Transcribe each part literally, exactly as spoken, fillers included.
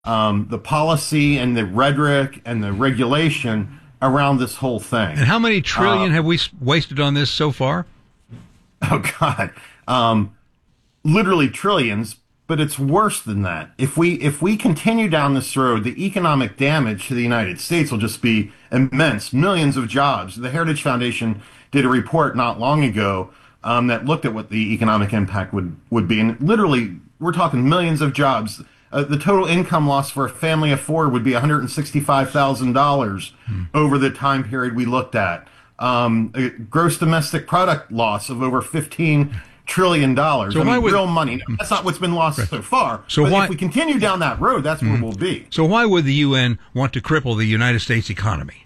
um, the policy and the rhetoric and the regulation around this whole thing. And how many trillion uh, have we wasted on this so far? Oh, God. Um, literally trillions, but it's worse than that. If we if we continue down this road, the economic damage to the United States will just be immense. Millions of jobs. The Heritage Foundation did a report not long ago um, that looked at what the economic impact would, would be. And literally, we're talking millions of jobs. Uh, the total income loss for a family of four would be one hundred sixty-five thousand dollars hmm. over the time period we looked at. Um, a gross domestic product loss of over fifteen trillion dollars. So I mean, would, real money. Now, that's not what's been lost right. so far. So but why, if we continue down that road, that's mm-hmm. where we'll be. So why would the U N want to cripple the United States economy?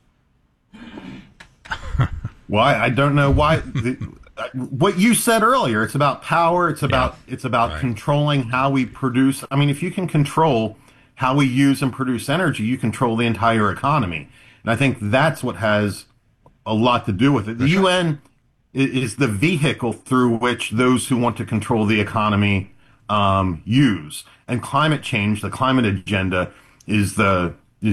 Why? I don't know why. The, what you said earlier, it's about power. It's about yeah. it's about right. controlling how we produce. I mean, if you can control how we use and produce energy, you control the entire economy. And I think that's what has a lot to do with it. The that's U N right. is the vehicle through which those who want to control the economy um, use. And climate change, the climate agenda, is the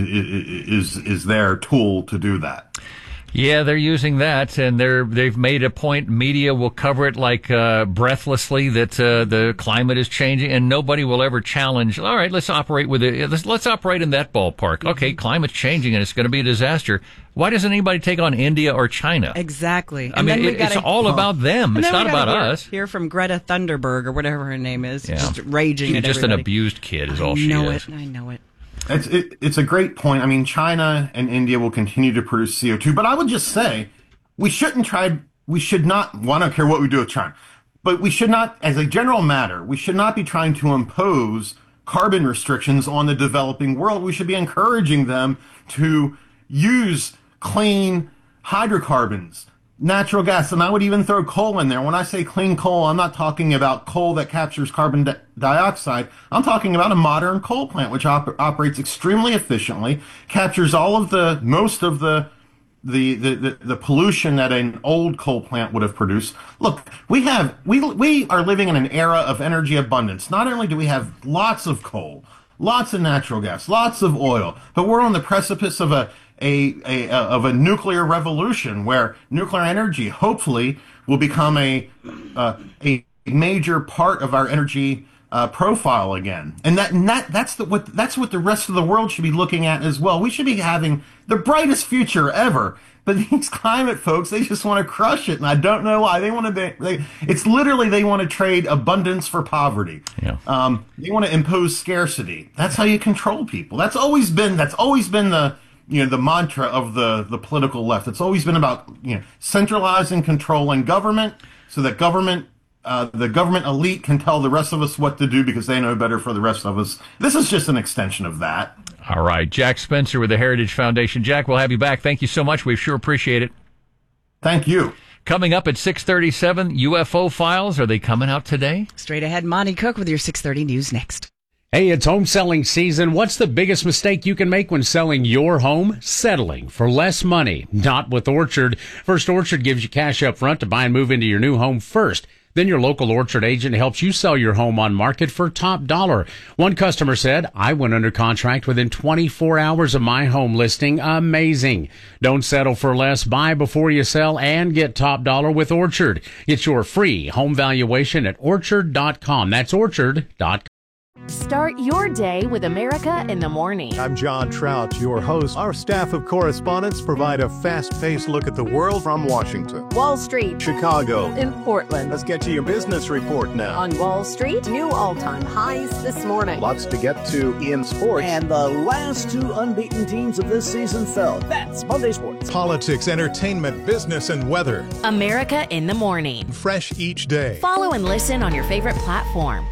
is is their tool to do that. Yeah, they're using that, and they're they've made a point. Media will cover it like uh, breathlessly that uh, the climate is changing, and nobody will ever challenge. All right, let's operate with it. Let's, let's operate in that ballpark. Okay, climate's changing, and it's going to be a disaster. Why doesn't anybody take on India or China? Exactly. I and mean, it, gotta, it's all about them. It's not about hear, us. Hear from Greta Thunberg or whatever her name is, yeah. just raging She's at just everybody. an abused kid, is all I she know is. it. I know it. It's it, it's a great point. I mean, China and India will continue to produce C O two, but I would just say we shouldn't try. We should not. Well, I don't care what we do with China, but we should not, as a general matter, we should not be trying to impose carbon restrictions on the developing world. We should be encouraging them to use clean hydrocarbons, natural gas, and I would even throw coal in there. When I say clean coal, I'm not talking about coal that captures carbon di- dioxide. I'm talking about a modern coal plant which op- operates extremely efficiently, captures all of the most of the the, the the the pollution that an old coal plant would have produced. Look, we have we we are living in an era of energy abundance. Not only do we have lots of coal, lots of natural gas, lots of oil, but we're on the precipice of a A, a, a of a nuclear revolution where nuclear energy hopefully will become a uh, a major part of our energy uh, profile again, and that and that that's the what that's what the rest of the world should be looking at as well. We should be having the brightest future ever, but these climate folks, they just want to crush it, and I don't know why. They want to be. They, it's literally they want to trade abundance for poverty. Yeah. Um, they want to impose scarcity. That's how you control people. That's always been that's always been the you know, the mantra of the, the political left. It's always been about, you know, centralizing, controlling government so that government, uh, the government elite can tell the rest of us what to do because they know better for the rest of us. This is just an extension of that. All right. Jack Spencer with the Heritage Foundation. Jack, we'll have you back. Thank you so much. We sure appreciate it. Thank you. Coming up at six thirty-seven, U F O files. Are they coming out today? Straight ahead, Monty Cook with your six thirty news next. Hey, it's home selling season. What's the biggest mistake you can make when selling your home? Settling for less money. Not with Orchard. First Orchard gives you cash up front to buy and move into your new home first. Then your local Orchard agent helps you sell your home on market for top dollar. One customer said, I went under contract within twenty-four hours of my home listing. Amazing. Don't settle for less. Buy before you sell and get top dollar with Orchard. It's your free home valuation at orchard dot com. That's orchard dot com. Start your day with America in the Morning. I'm John Trout, your host. Our staff of correspondents provide a fast-paced look at the world from Washington, Wall Street, Chicago, in Portland. Let's get to your business report now. On Wall Street, new all-time highs this morning. Lots to get to in sports. And the last two unbeaten teams of this season fell. That's Monday Sports. Politics, entertainment, business, and weather. America in the Morning. Fresh each day. Follow and listen on your favorite platform.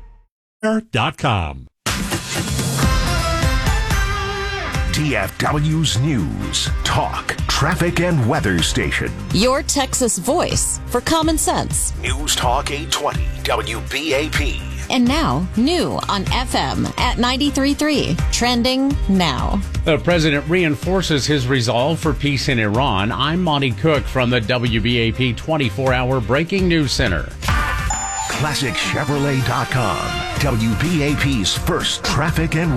Dot com. D F W's News, Talk, Traffic, and Weather Station. Your Texas voice for common sense. News Talk eight twenty W B A P. And now, new on F M at ninety-three point three. Trending now. The president reinforces his resolve for peace in Iran. I'm Monty Cook from the W B A P twenty-four hour Breaking News Center. classic chevrolet dot com. W P A P's first traffic and